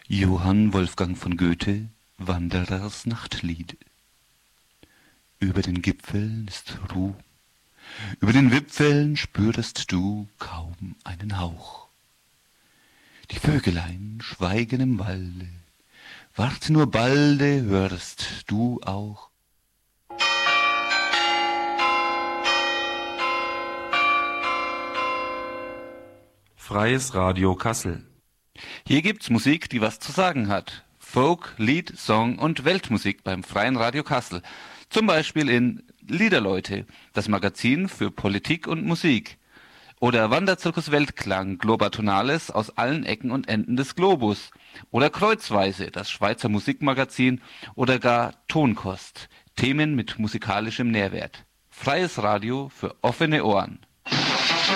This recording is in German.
Johann Wolfgang von Goethe, Wanderers Nachtlied. Über den Gipfeln ist Ruh, über den Wipfeln spürest du kaum einen Hauch. Die Vögelein schweigen im Walde, wart nur balde hörst du auch. Freies Radio Kassel. Hier gibt's Musik, die was zu sagen hat. Folk, Lied, Song und Weltmusik beim Freien Radio Kassel. Zum Beispiel in Liederleute, das Magazin für Politik und Musik. Oder Wanderzirkus Weltklang, Globatonales aus allen Ecken und Enden des Globus. Oder Kreuzweise, das Schweizer Musikmagazin. Oder gar Tonkost, Themen mit musikalischem Nährwert. Freies Radio für offene Ohren.